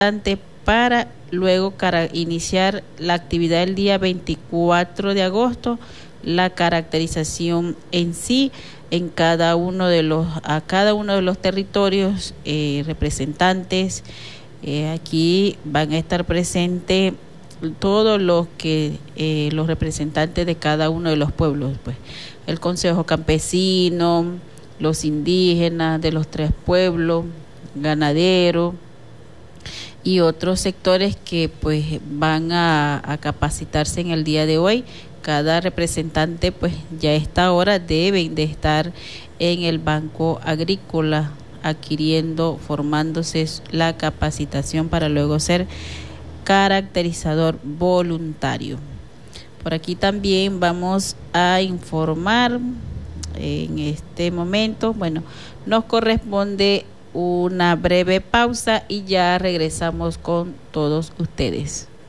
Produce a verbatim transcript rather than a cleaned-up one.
para luego cara, iniciar la actividad el día veinticuatro de agosto, la caracterización en sí en cada uno de los a cada uno de los territorios eh, representantes. Eh, aquí van a estar presentes todos los que eh, los representantes de cada uno de los pueblos, pues el Consejo Campesino, los indígenas de los tres pueblos, ganaderos y otros sectores que pues van a, a capacitarse en el día de hoy. Cada representante pues ya a esta hora deben de estar en el Banco Agrícola adquiriendo, formándose la capacitación para luego ser caracterizador voluntario. Por aquí también vamos a informar en este momento, bueno, nos corresponde una breve pausa y ya regresamos con todos ustedes.